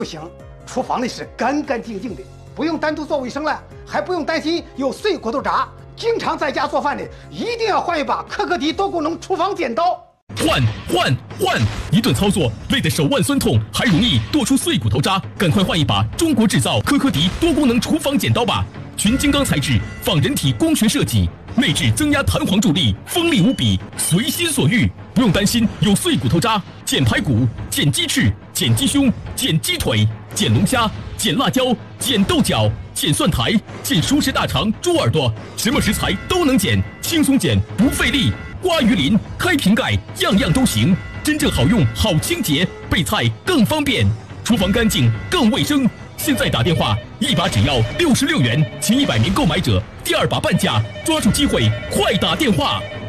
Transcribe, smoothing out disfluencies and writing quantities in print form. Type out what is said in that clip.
不行，厨房里是干干净净的，不用单独做卫生了，还不用担心有碎骨头渣。经常在家做饭的，一定要换一把可可迪多功能厨房剪刀。 换！一顿操作累得手腕酸痛，还容易剁出碎骨头渣，赶快换一把中国制造可可迪多功能厨房剪刀吧！全金刚材质，仿人体工学设计，内置增压弹簧助力，锋利无比，随心所欲，不用担心有碎骨头渣。剪排骨、剪鸡翅、剪鸡胸、剪鸡腿、剪龙虾、剪辣椒、剪豆角、剪蒜苔、剪熟食大肠、猪耳朵，什么食材都能剪，轻松剪不费力。刮鱼鳞、开瓶盖，样样都行，真正好用、好清洁，备菜更方便，厨房干净更卫生。现在打电话，一把只要66元，前100名购买者第2把半价，抓住机会，快打电话！